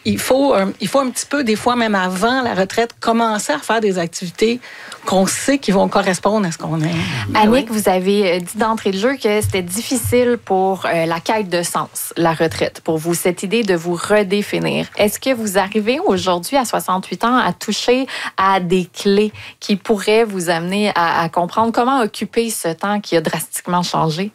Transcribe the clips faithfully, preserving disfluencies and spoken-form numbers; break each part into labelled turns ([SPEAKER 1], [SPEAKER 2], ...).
[SPEAKER 1] il, faut un, il faut un petit peu, des fois, même avant la retraite, commencer à faire des activités qu'on sait qui vont correspondre à ce qu'on aime.
[SPEAKER 2] Annick, oui. Vous avez dit d'entrée de jeu que c'était difficile pour euh, la quête de sens, la retraite, pour vous, cette idée de vous redéfinir. Est-ce que vous arrivez aujourd'hui, à soixante-huit ans, à toucher à des clés qui pourraient vous amener à, à comprendre comment occuper ce temps qui a drastiquement changé?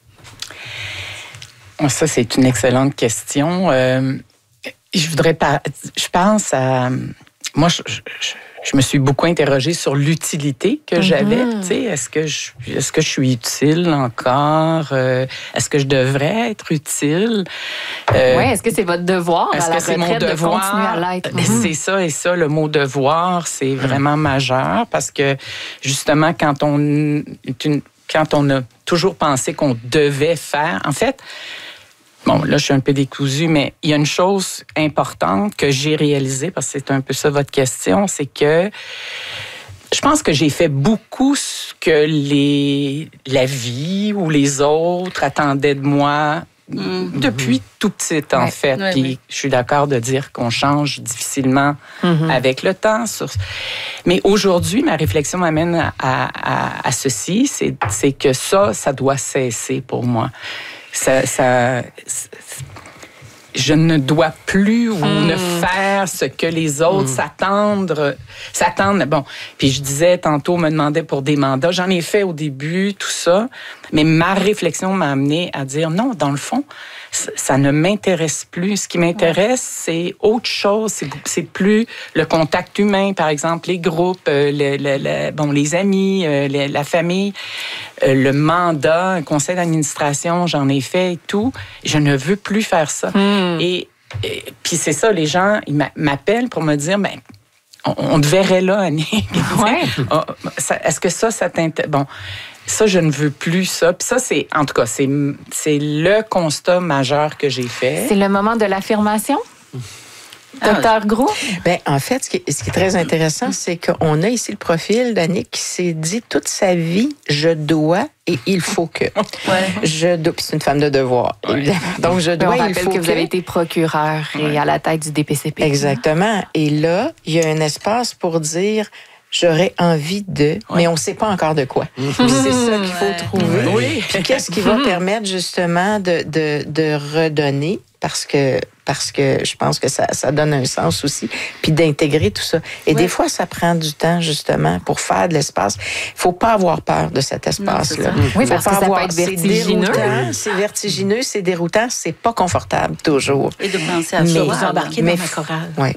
[SPEAKER 3] Ça, c'est une excellente question. Euh, je voudrais pas. Je pense à. Moi, je, je, je me suis beaucoup interrogée sur l'utilité que j'avais. Mm-hmm. Tu sais, est-ce que je, est-ce que je suis utile encore? Euh, est-ce que je devrais être utile?
[SPEAKER 2] Euh, oui, est-ce que c'est votre devoir
[SPEAKER 3] est-ce
[SPEAKER 2] à la
[SPEAKER 3] que c'est
[SPEAKER 2] retraite
[SPEAKER 3] mon devoir?
[SPEAKER 2] De continuer à l'être?
[SPEAKER 3] Mm-hmm. C'est ça et ça, le mot devoir, c'est vraiment mm-hmm. majeur parce que justement, quand on, une, quand on a toujours pensé qu'on devait faire, en fait. Bon, là, je suis un peu décousue, mais il y a une chose importante que j'ai réalisée, parce que c'est un peu ça votre question, c'est que je pense que j'ai fait beaucoup ce que les, la vie ou les autres attendaient de moi mm-hmm. depuis tout petit, en ouais, fait. Ouais, Puis ouais. je suis d'accord de dire qu'on change difficilement mm-hmm. avec le temps. Sur... Mais aujourd'hui, ma réflexion m'amène à, à, à ceci, c'est, c'est que ça, ça doit cesser pour moi. Ça, ça, je ne dois plus ou mmh. ne faire ce que les autres mmh. s'attendent, s'attendent. Bon, puis je disais tantôt, on me demandait pour des mandats. J'en ai fait au début, tout ça. Mais ma réflexion m'a amenée à dire non, dans le fond, ça, ça ne m'intéresse plus. Ce qui m'intéresse, ouais. c'est autre chose. C'est, c'est plus le contact humain, par exemple, les groupes, euh, le, le, le, bon, les amis, euh, le, la famille, euh, le mandat, un conseil d'administration, j'en ai fait et tout. Je ne veux plus faire ça. Mm. Et, et puis c'est ça, les gens ils m'appellent pour me dire, ben, on, on te verrait là, Annick. Ouais. oh, ça, est-ce que ça, ça t'intéresse? Bon. Ça, je ne veux plus ça. Puis ça, c'est, en tout cas, c'est, c'est le constat majeur que j'ai fait.
[SPEAKER 2] C'est le moment de l'affirmation? Docteur Gros?
[SPEAKER 4] Bien, en fait, ce qui, est, ce qui est très intéressant, c'est qu'on a ici le profil d'Annick qui s'est dit toute sa vie, je dois et il faut que. Ouais. Je dois. Puis c'est une femme de devoir, ouais. évidemment. Donc, je dois,
[SPEAKER 2] on
[SPEAKER 4] il faut
[SPEAKER 2] rappelle que,
[SPEAKER 4] que
[SPEAKER 2] vous avez été procureur ouais. et à la tête du D P C P.
[SPEAKER 4] Exactement. Et là, il y a un espace pour dire... J'aurais envie de, ouais. mais on ne sait pas encore de quoi. Mmh. Puis c'est ça qu'il faut ouais. trouver. Oui. Puis qu'est-ce qui va permettre justement de, de, de redonner, parce que, parce que je pense que ça, ça donne un sens aussi, puis d'intégrer tout ça. Et ouais. des fois, ça prend du temps justement pour faire de l'espace. Il ne faut pas avoir peur de cet espace-là.
[SPEAKER 2] Non, oui, parce que ça avoir, peut être vertigineux.
[SPEAKER 4] C'est, c'est vertigineux, c'est déroutant, c'est pas confortable toujours.
[SPEAKER 1] Et de penser à ça, vous embarquer dans ma chorale.
[SPEAKER 4] Oui.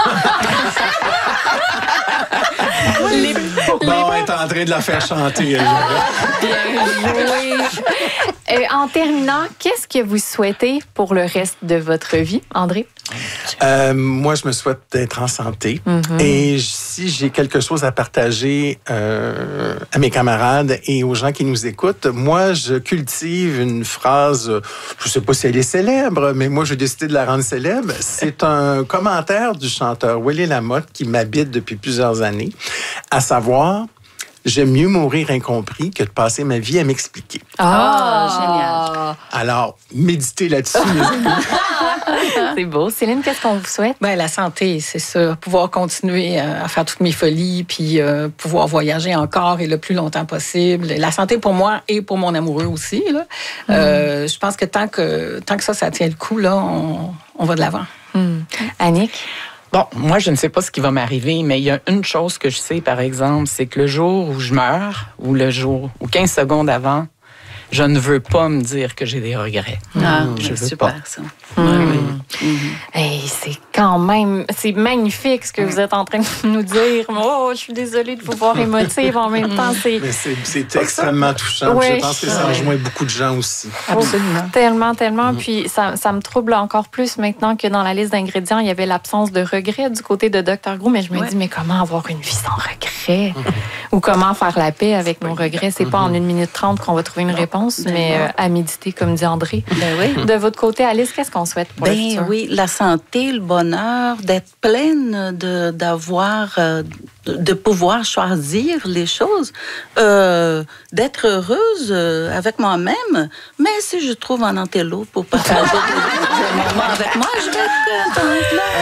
[SPEAKER 5] Les... Bon, on est en train de la faire chanter.
[SPEAKER 2] Oui. Euh, en terminant, qu'est-ce que vous souhaitez pour le reste de votre vie, André?
[SPEAKER 5] Euh, moi, je me souhaite d'être en santé. Mm-hmm. Et si j'ai quelque chose à partager euh, à mes camarades et aux gens qui nous écoutent, moi, je cultive une phrase, je ne sais pas si elle est célèbre, mais moi, j'ai décidé de la rendre célèbre. C'est un commentaire du chanteur Willy Lamotte qui m'habite depuis plusieurs années, à savoir... J'aime mieux mourir incompris que de passer ma vie à m'expliquer.
[SPEAKER 2] Ah, oh, génial.
[SPEAKER 5] Alors, méditez là-dessus, mes amis.
[SPEAKER 2] C'est beau. Céline, qu'est-ce qu'on vous souhaite?
[SPEAKER 1] Ben, la santé, c'est ça. Pouvoir continuer à faire toutes mes folies, puis euh, pouvoir voyager encore et le plus longtemps possible. La santé pour moi et pour mon amoureux aussi. Là. Mm. Euh, je pense que tant que, tant que ça, ça tient le coup, là, on, on va de l'avant.
[SPEAKER 2] Mm. Annick?
[SPEAKER 3] Bon, moi, je ne sais pas ce qui va m'arriver, mais il y a une chose que je sais, par exemple, c'est que le jour où je meurs, ou le jour, ou quinze secondes avant, je ne veux pas me dire que j'ai des regrets.
[SPEAKER 1] Ah,
[SPEAKER 3] mmh, je
[SPEAKER 1] veux
[SPEAKER 3] super,
[SPEAKER 1] pas. Ça.
[SPEAKER 2] Mmh. Oui, oui. Mmh. Hey, c'est quand même, c'est magnifique ce que vous êtes en train de nous dire. Oh, je suis désolée de vous voir émotive en même temps. C'est,
[SPEAKER 5] Mais c'est, c'est extrêmement touchant. Oui. Je pense que ça rejoint beaucoup de gens aussi.
[SPEAKER 2] Absolument. Oh, tellement, tellement. Mmh. Puis ça, ça me trouble encore plus maintenant que dans la liste d'ingrédients, il y avait l'absence de regret du côté de docteur Gros. Mais je me ouais. dis, mais comment avoir une vie sans regret? Mmh. Ou comment faire la paix avec nos regrets? C'est mmh. pas en une minute trente qu'on va trouver une réponse, ben mais euh, à méditer, comme dit André.
[SPEAKER 1] Ben oui.
[SPEAKER 2] De votre côté, Alice, qu'est-ce qu'on souhaite pour
[SPEAKER 6] ben
[SPEAKER 2] le futur?
[SPEAKER 6] Oui, la santé, le bonheur, d'être pleine, de, d'avoir, euh, de pouvoir choisir les choses, euh, d'être heureuse euh, avec moi-même. Mais si je trouve un antélo pour partager des moments avec moi, je vais être contente.